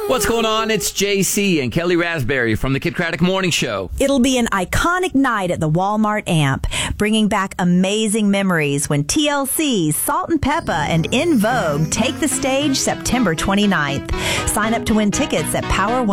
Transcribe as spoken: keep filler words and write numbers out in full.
What's going on? It's J C and Kelly Raspberry from the Kid Craddock Morning Show. It'll be an iconic night at the Walmart Amp, bringing back amazing memories when T L C, Salt and Peppa, and In Vogue take the stage September twenty-ninth. Sign up to win tickets at Power